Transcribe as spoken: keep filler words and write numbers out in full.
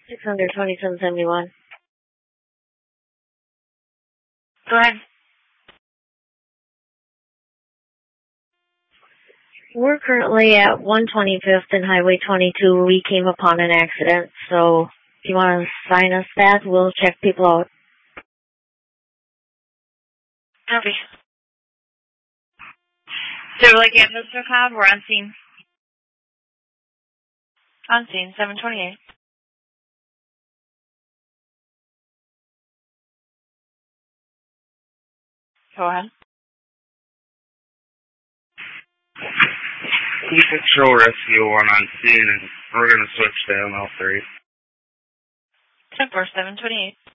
six hundred twenty-seven seventy-one. Go ahead. We're currently at one twenty-fifth and Highway twenty-two. We came upon an accident, so if you want to sign us that, we'll check people out. Copy. Chevrolet Canvas McLeod, we're on scene. On scene, seven twenty-eight. Go ahead. Keep Patrol Rescue one on scene, and we're going to switch to M L three. ten four, seven twenty-eight.